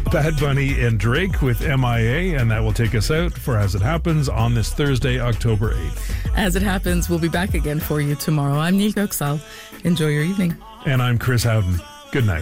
Bad Bunny and Drake with MIA, and that will take us out for As It Happens on this Thursday, October 8th. As It Happens, we'll be back again for you tomorrow. I'm Neil Coxall. Enjoy your evening. And I'm Chris Howden. Good night.